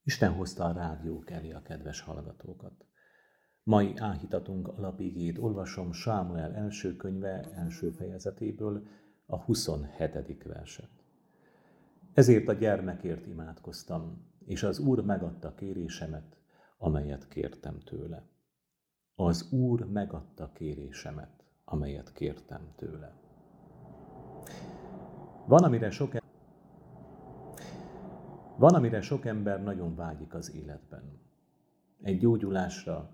Isten hozta a rádiók elé a kedves hallgatókat. Mai áhítatunk alapigét olvasom Sámuel első könyve első fejezetéből, a 27. verset. Ezért a gyermekért imádkoztam, és az Úr megadta kérésemet, amelyet kértem tőle. Az Úr megadta kérésemet, amelyet kértem tőle. Van, amire sok ember nagyon vágyik az életben. Egy gyógyulásra,